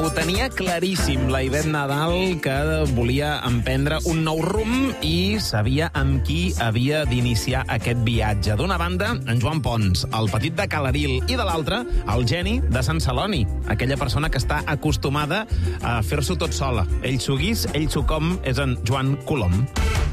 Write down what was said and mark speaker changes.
Speaker 1: Ho tenia claríssim la Ivette Nadal, que volia emprendre un nou rumb i sabia amb qui havia d'iniciar aquest viatge. D'una banda, en Joan Pons, el petit de Calaril, i de l'altra, el geni de Sant Celoni, aquella persona que està acostumada a fer-s'ho tot sola. Ell s'ho guís, ell s'ho com, és en Joan Colom.